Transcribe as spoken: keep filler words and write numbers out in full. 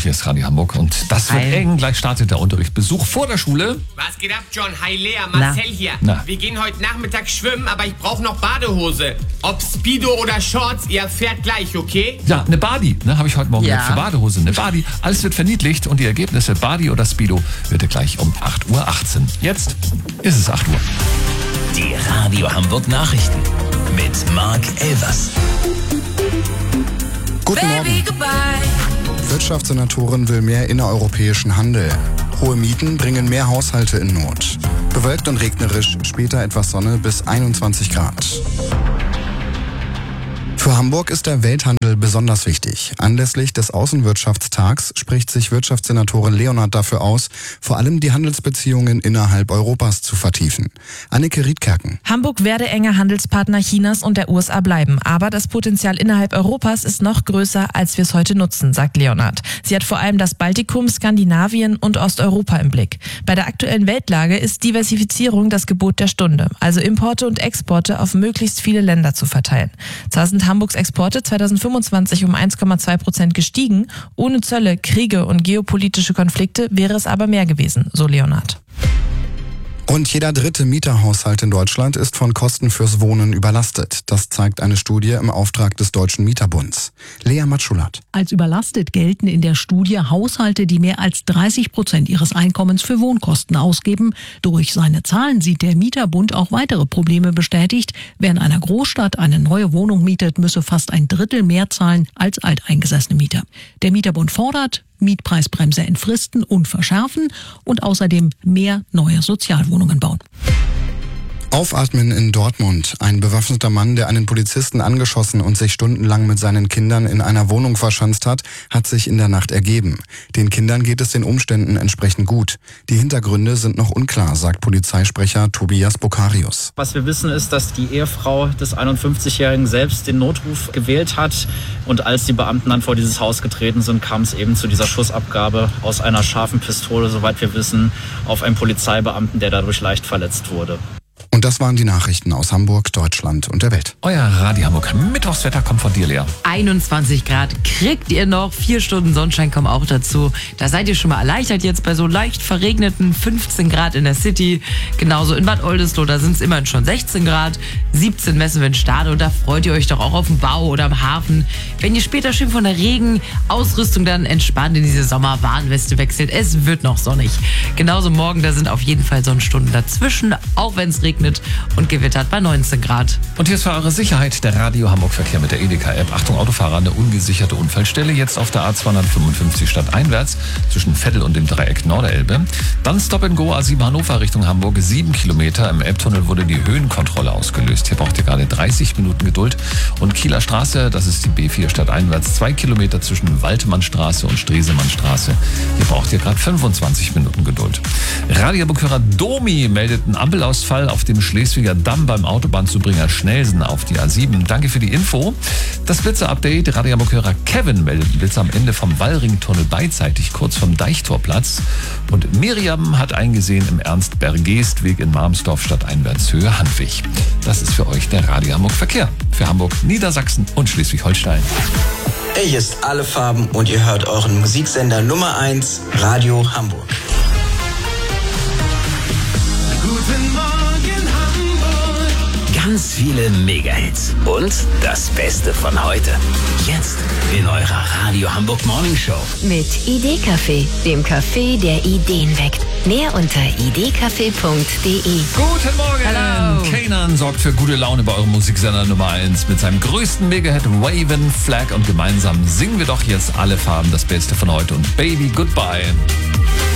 hier ist Radio Hamburg und das wird Hi. eng. Gleich startet der Unterricht. Besuch vor der Schule. Was geht ab, John? Hi, Lea, Marcel Na. hier. Na. Wir gehen heute Nachmittag schwimmen, aber ich brauche noch Badehose. Ob Speedo oder Shorts, ihr erfährt gleich, okay? Ja, eine Badi, ne, habe ich heute Morgen Ja. gehört, für Badehose. Eine Badi. Alles wird verniedlicht und die Ergebnisse Badi oder Speedo wird ihr gleich um acht Uhr achtzehn. Jetzt ist es acht Uhr. Die Radio Hamburg Nachrichten mit Mark Elvers. Guten Morgen. Wirtschaftssenatorin will mehr innereuropäischen Handel. Hohe Mieten bringen mehr Haushalte in Not. Bewölkt und regnerisch, später etwas Sonne bis einundzwanzig Grad. Für Hamburg ist der Welthandel besonders wichtig. Anlässlich des Außenwirtschaftstags spricht sich Wirtschaftssenatorin Leonhardt dafür aus, vor allem die Handelsbeziehungen innerhalb Europas zu vertiefen. Anneke Riedkerken. Hamburg werde enger Handelspartner Chinas und der U S A bleiben. Aber das Potenzial innerhalb Europas ist noch größer, als wir es heute nutzen, sagt Leonhardt. Sie hat vor allem das Baltikum, Skandinavien und Osteuropa im Blick. Bei der aktuellen Weltlage ist Diversifizierung das Gebot der Stunde. Also Importe und Exporte auf möglichst viele Länder zu verteilen. Zwar sind Hamburgs Exporte zweitausendfünfundzwanzig um eins Komma zwei Prozent gestiegen. Ohne Zölle, Kriege und geopolitische Konflikte wäre es aber mehr gewesen, so Leonhardt. Rund jeder dritte Mieterhaushalt in Deutschland ist von Kosten fürs Wohnen überlastet. Das zeigt eine Studie im Auftrag des Deutschen Mieterbunds. Lea Matschulat. Als überlastet gelten in der Studie Haushalte, die mehr als dreißig Prozent ihres Einkommens für Wohnkosten ausgeben. Durch seine Zahlen sieht der Mieterbund auch weitere Probleme bestätigt. Wer in einer Großstadt eine neue Wohnung mietet, müsse fast ein Drittel mehr zahlen als alteingesessene Mieter. Der Mieterbund fordert Mietpreisbremse entfristen und verschärfen und außerdem mehr neue Sozialwohnungen bauen. Aufatmen in Dortmund. Ein bewaffneter Mann, der einen Polizisten angeschossen und sich stundenlang mit seinen Kindern in einer Wohnung verschanzt hat, hat sich in der Nacht ergeben. Den Kindern geht es den Umständen entsprechend gut. Die Hintergründe sind noch unklar, sagt Polizeisprecher Tobias Bokarius. Was wir wissen ist, dass die Ehefrau des einundfünfzigjährigen selbst den Notruf gewählt hat. Und als die Beamten dann vor dieses Haus getreten sind, kam es eben zu dieser Schussabgabe aus einer scharfen Pistole, soweit wir wissen, auf einen Polizeibeamten, der dadurch leicht verletzt wurde. Und das waren die Nachrichten aus Hamburg, Deutschland und der Welt. Euer Radio Hamburg Mittwochswetter kommt von dir, Lea. einundzwanzig Grad kriegt ihr noch, vier Stunden Sonnenschein kommen auch dazu. Da seid ihr schon mal erleichtert jetzt bei so leicht verregneten fünfzehn Grad in der City. Genauso in Bad Oldesloe, da sind es immerhin schon sechzehn Grad, siebzehn messen wir in Stade und da freut ihr euch doch auch auf dem Bau oder am Hafen. Wenn ihr später schön von der Regenausrüstung dann entspannt in diese Sommerwarnweste wechselt, es wird noch sonnig. Genauso morgen, da sind auf jeden Fall Sonnenstunden dazwischen, auch wenn es regnet und gewittert bei neunzehn Grad. Und hier ist für eure Sicherheit der Radio Hamburg Verkehr mit der Edeka-App. Achtung, Autofahrer, eine ungesicherte Unfallstelle. Jetzt auf der A zweihundertfünfundfünfzig stadteinwärts zwischen Veddel und dem Dreieck Norderelbe. Dann Stop and Go A sieben Hannover Richtung Hamburg. Sieben Kilometer. Im Elbtunnel wurde die Höhenkontrolle ausgelöst. Hier braucht ihr gerade dreißig Minuten Geduld. Und Kieler Straße, das ist die B vier stadteinwärts. Zwei Kilometer zwischen Waldmannstraße und Stresemannstraße. Hier braucht ihr gerade fünfundzwanzig Minuten Geduld. Radio Hamburg-Hörer Domi meldet einen Ampelausfall auf dem Schleswiger Damm beim Autobahnzubringer Schnelsen auf die A sieben. Danke für die Info. Das Blitzer-Update. Radio Hamburg-Hörer Kevin meldet den Blitzer am Ende vom Wallringtunnel beidseitig, kurz vom Deichtorplatz. Und Miriam hat eingesehen im Ernst-Bergest-Weg in Marmsdorf stadteinwärts Höhe Handwig. Das ist für euch der Radio Hamburg Verkehr. Für Hamburg, Niedersachsen und Schleswig-Holstein. Hier ist alle Farben und ihr hört euren Musiksender Nummer eins, Radio Hamburg. Guten Morgen Hamburg. Ganz viele Mega-Hits und das Beste von heute. Jetzt in eurer Radio Hamburg Morning Show. Mit Idee-Café, dem Café, der Ideen weckt. Mehr unter idcafé punkt de. Guten Morgen! Hallo. Kanan sorgt für gute Laune bei eurem Musiksender Nummer eins mit seinem größten Mega-Hit Waven Flag und gemeinsam singen wir doch jetzt alle Farben das Beste von heute und Baby Goodbye.